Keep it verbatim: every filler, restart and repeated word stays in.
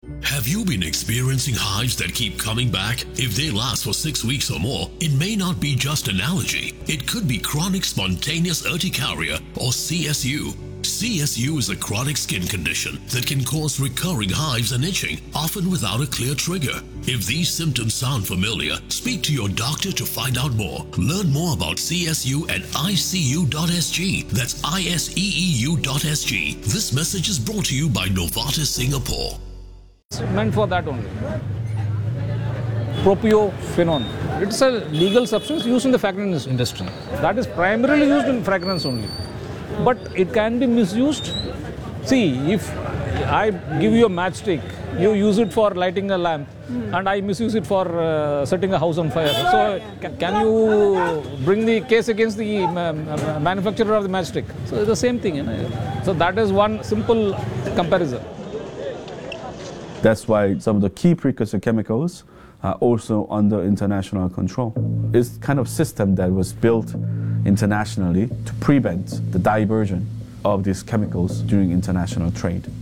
Have you been experiencing hives that keep coming back? If they last for six weeks or more, it may not be just an allergy. It could be chronic spontaneous urticaria or C S U. C S U is a chronic skin condition that can cause recurring hives and itching, often without a clear trigger. If these symptoms sound familiar, speak to your doctor to find out more. Learn more about C S U at I C U dot S G. That's I S E E U dot S G. This message is brought to you by Novartis Singapore. It's meant for that only. Propionophenone. It's a legal substance used in the fragrance industry. That is primarily used in fragrance only. But it can be misused. See, if I give you a matchstick, you use it for lighting a lamp, mm. and I misuse it for uh, setting a house on fire. So, ca- can you bring the case against the uh, manufacturer of the matchstick? So, it's the same thing. You know? So, that is one simple comparison. That's why some of the key precursor chemicals are also under international control. It's kind of system that was built internationally to prevent the diversion of these chemicals during international trade.